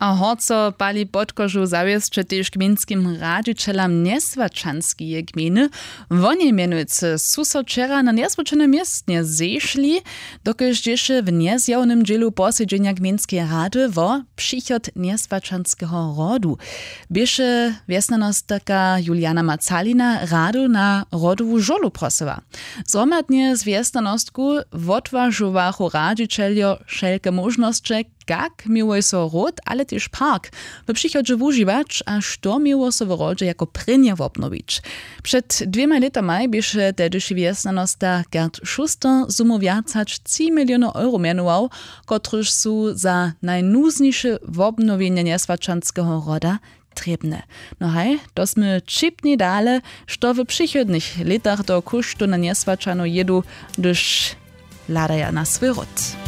A horco pali podkožu zawieszcze też gminskim radzicielom nieswačanskie gminy. Oni mianujcy su wczera na nieswačane miestnie zeszli, dokelž dziesze w niezjawnym dzielu posiedzenia gminskiej rady wo przychod nieswačanskiego rodu. Bieše wiesnanostka Juliana Macalina radu na rodową żolu prosyła. Zromadnie z wiesnanostku odwažowachu radzicielio wszelkie możności, jak miło so ród, ale też park. W przychodzie używać, a što miło so w rodzie jako prynie obnowić. Przed 2 latami bieše tedyszy wiesnanosta Gerd Schuster sumu wiacać 3 miliony euro mianował, kotryż su za najnuzniejsze obnowienie nieswačanskiego roda trebne. No hej, to sme čipni dale, što w przychodnych latach do kosztu na nieswačano jedu, gdyż ladaja na swój ród.